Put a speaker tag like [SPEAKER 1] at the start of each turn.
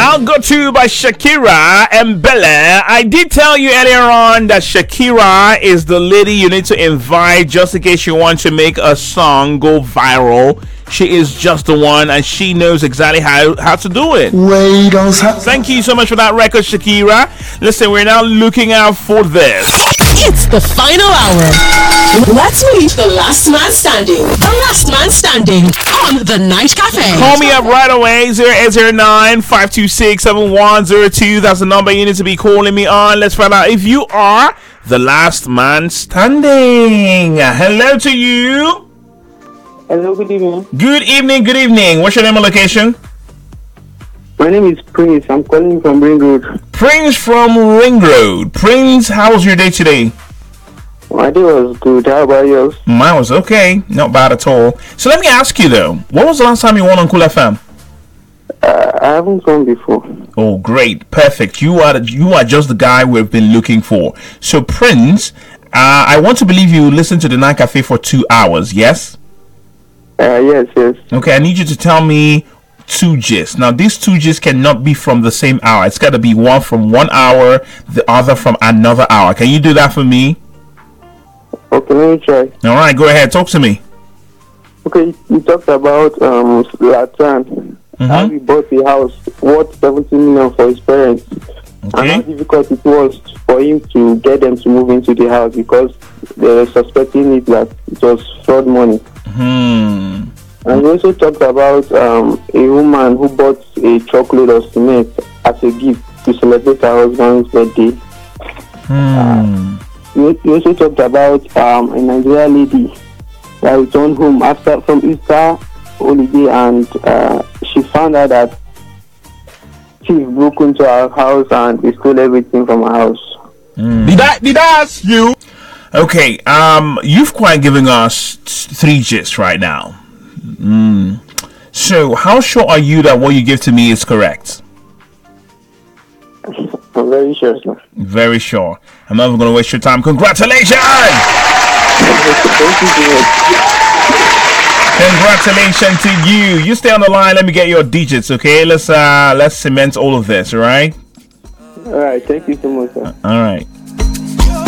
[SPEAKER 1] I'll Go To by Shakira and Bella. I did tell you earlier on that Shakira is the lady you need to invite just in case you want to make a song go viral. She is just the one, and she knows exactly how to do it. Thank you so much for that record, Shakira. Listen, we're now looking out for this.
[SPEAKER 2] It's the final hour. Let's meet the last man standing. The last man standing on the Night Cafe.
[SPEAKER 1] Call me up right away, 0809-526-7102. That's the number you need to be calling me on. Let's find out if you are the last man standing. Hello to you.
[SPEAKER 3] Hello, good evening.
[SPEAKER 1] Good evening. What's your name and location?
[SPEAKER 3] My name is Prince. I'm calling from Ring Road.
[SPEAKER 1] Prince from Ring Road. Prince, how was your day today?
[SPEAKER 3] My day was good. How about yours?
[SPEAKER 1] Mine was okay. Not bad at all. So let me ask you though, what was the last time you won on Cool FM?
[SPEAKER 3] I haven't won before.
[SPEAKER 1] Oh, great. Perfect. You are just the guy we've been looking for. So Prince, I want to believe you listened to the Night Cafe for 2 hours, yes?
[SPEAKER 3] Yes.
[SPEAKER 1] Okay, I need you to tell me 2 gists. Now, these 2 gists cannot be from the same hour. It's got to be one from 1 hour, the other from another hour. Can you do that for me?
[SPEAKER 3] Okay, let me try.
[SPEAKER 1] All right, go ahead. Talk to me.
[SPEAKER 3] Okay, you talked about Latan. How he bought a house worth 70 million for his parents.
[SPEAKER 1] Okay.
[SPEAKER 3] And how difficult it was for him to get them to move into the house because they were suspecting it that it was fraud money. And we also talked about a woman who bought a truckload of cement as a gift to celebrate her husband's birthday. We also talked about a Nigerian lady that returned home from Easter holiday, and she found out that she broke into her house and they stole everything from her house.
[SPEAKER 1] Did I ask you? Okay, you've quite given us 3 gists right now. So, how sure are you that what you give to me is correct?
[SPEAKER 3] I'm very sure, sir.
[SPEAKER 1] Very sure. I'm not even going to waste your time. Congratulations!
[SPEAKER 3] Thank you so much.
[SPEAKER 1] Congratulations to you. You stay on the line. Let me get your digits, okay? Let's cement all of this, all right?
[SPEAKER 3] All right. Thank you so much, sir.
[SPEAKER 1] All right.